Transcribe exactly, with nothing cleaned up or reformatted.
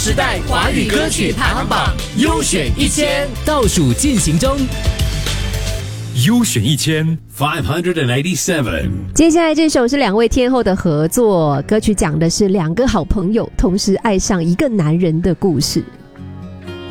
时代华语歌曲排行榜优选一千倒数进行中。 优选一千 five hundred eighty-seven。 接下来这首是两位天后的合作歌曲，讲的是两个好朋友同时爱上一个男人的故事。